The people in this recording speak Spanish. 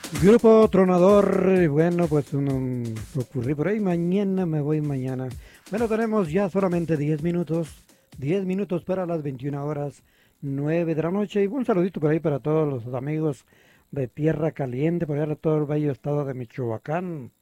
Grupo Tronador, y bueno, pues ocurrí por ahí, mañana me voy mañana. Bueno, tenemos ya solamente 10 minutos para las 21 horas 9 de la noche. Y un saludito por ahí para todos los amigos de Tierra Caliente, por allá de todo el bello estado de Michoacán.